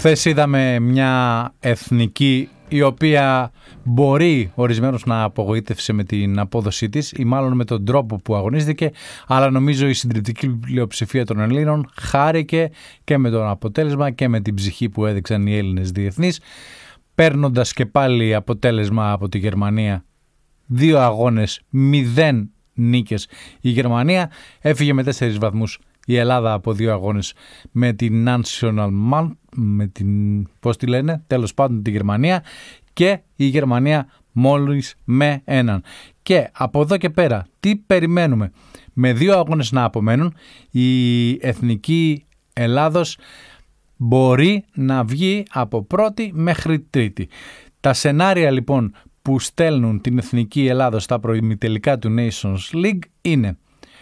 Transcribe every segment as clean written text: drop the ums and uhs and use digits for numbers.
Χθες είδαμε μια εθνική η οποία μπορεί ορισμένως να απογοήτευσε με την απόδοσή της ή μάλλον με τον τρόπο που αγωνίστηκε, αλλά νομίζω η συντριπτική πλειοψηφία των Ελλήνων χάρηκε και με το αποτέλεσμα και με την ψυχή που έδειξαν οι Έλληνες διεθνείς, παίρνοντας και πάλι αποτέλεσμα από τη Γερμανία. 2 αγώνες, 0 νίκες. Η Γερμανία έφυγε με 4 βαθμούς. Η Ελλάδα από 2 αγώνες με την National Man, με την, πώς τη λένε, τέλος πάντων τη Γερμανία, και η Γερμανία μόλις με 1. Και από εδώ και πέρα τι περιμένουμε? Με 2 αγώνες να απομένουν, η εθνική Ελλάδος μπορεί να βγει από πρώτη μέχρι τρίτη. Τα σενάρια λοιπόν που στέλνουν την εθνική Ελλάδος στα προημιτελικά του Nations League είναι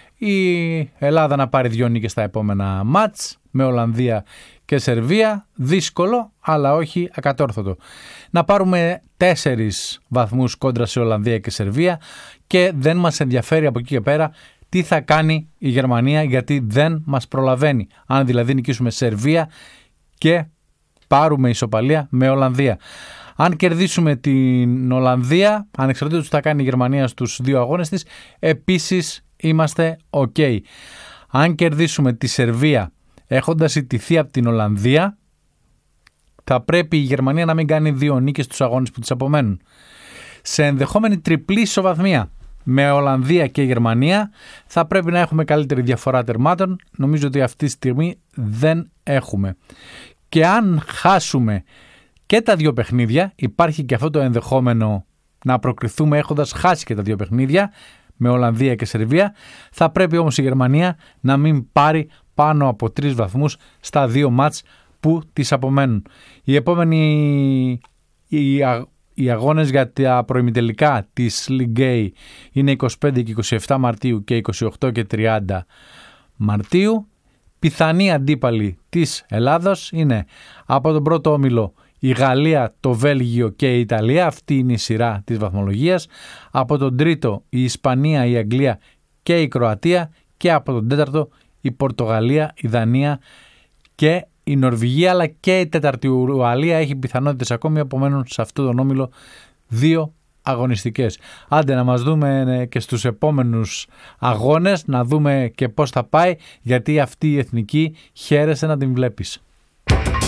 η Ελλάδα να πάρει 2 νίκες στα επόμενα μάτς με Ολλανδία και Σερβία, δύσκολο αλλά όχι ακατόρθωτο. Να πάρουμε 4 βαθμούς κόντρα σε Ολλανδία και Σερβία και δεν μας ενδιαφέρει από εκεί και πέρα τι θα κάνει η Γερμανία, γιατί δεν μας προλαβαίνει. Αν δηλαδή νικήσουμε Σερβία και πάρουμε ισοπαλία με Ολλανδία. Αν κερδίσουμε την Ολλανδία, ανεξαρτήτως τι θα κάνει η Γερμανία στους 2 αγώνες της, επίσης είμαστε ok. Αν κερδίσουμε τη Σερβία έχοντας ιτηθεί από την Ολλανδία, θα πρέπει η Γερμανία να μην κάνει 2 νίκες στους αγώνες που της απομένουν. Σε ενδεχόμενη τριπλή ισοβαθμία με Ολλανδία και Γερμανία θα πρέπει να έχουμε καλύτερη διαφορά τερμάτων. Νομίζω ότι αυτή τη στιγμή δεν έχουμε. Και αν χάσουμε και τα 2 παιχνίδια, υπάρχει και αυτό το ενδεχόμενο να προκριθούμε έχοντας χάσει και τα 2 παιχνίδια με Ολλανδία και Σερβία. Θα πρέπει όμως η Γερμανία να μην πάρει πάνω από 3 βαθμούς στα 2 μάτς που της απομένουν. Οι επόμενοι οι αγώνες για τα προημιτελικά της Ligue A είναι 25 και 27 Μαρτίου και 28 και 30 Μαρτίου. Πιθανοί αντίπαλοι της Ελλάδος είναι από τον πρώτο όμιλο η Γαλλία, το Βέλγιο και η Ιταλία. Αυτή είναι η σειρά της βαθμολογίας. Από τον τρίτο η Ισπανία, η Αγγλία και η Κροατία. Και από τον τέταρτο η Πορτογαλία, η Δανία και η Νορβηγία. Αλλά και η τέταρτη Ουαλία έχει πιθανότητες ακόμη, απομένουν σε αυτόν τον όμιλο 2 αγωνιστικές. Άντε να μας δούμε και στους επόμενους αγώνες, να δούμε και πώς θα πάει, γιατί αυτή η εθνική χαίρεσαι να την βλέπεις.